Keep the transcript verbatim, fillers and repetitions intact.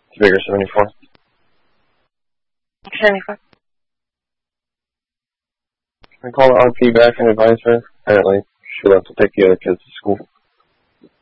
It's bigger seventy-four. seventy-four. I call the R P back and advise her. Apparently, she left to take the other kids to school.